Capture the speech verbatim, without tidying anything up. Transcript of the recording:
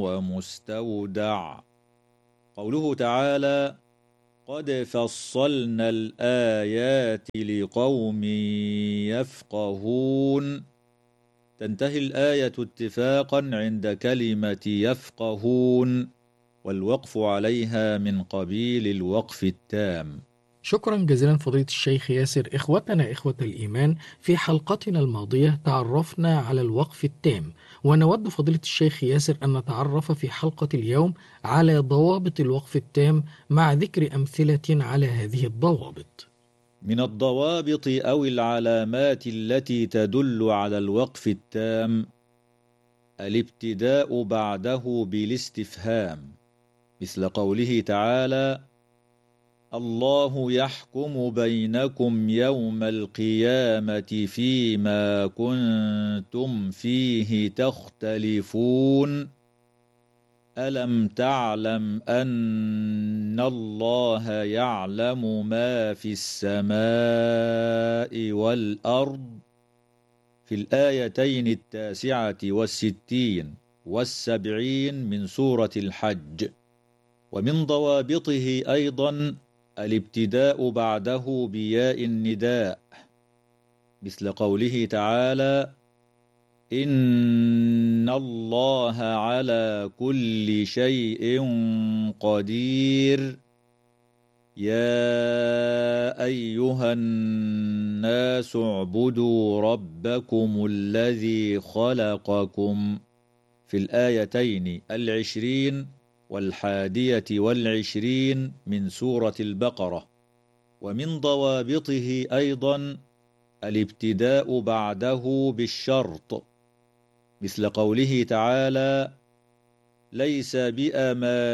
ومستودع. قوله تعالى: قد فصلنا الآيات لقوم يفقهون، تنتهي الآية اتفاقا عند كلمة يفقهون، والوقف عليها من قبيل الوقف التام. شكرا جزيلا فضيلة الشيخ ياسر. إخوتنا إخوة الإيمان، في حلقتنا الماضية تعرفنا على الوقف التام، ونود فضيلة الشيخ ياسر أن نتعرف في حلقة اليوم على ضوابط الوقف التام مع ذكر أمثلة على هذه الضوابط. من الضوابط أو العلامات التي تدل على الوقف التام الابتداء بعده بالاستفهام، مثل قوله تعالى: الله يحكم بينكم يوم القيامة فيما كنتم فيه تختلفون، ألم تعلم أن الله يعلم ما في السماء والأرض، في الآيتين التاسعة والستين والسبعين من سورة الحج. ومن ضوابطه أيضا الابتداء بعده بياء النداء، مثل قوله تعالى: إن الله على كل شيء قدير، يا أيها الناس اعبدوا ربكم الذي خلقكم، في الآيتين العشرين والحادية والعشرين من سورة البقرة. ومن ضوابطه أيضا الابتداء بعده بالشرط، مثل قوله تعالى: ليس بأمان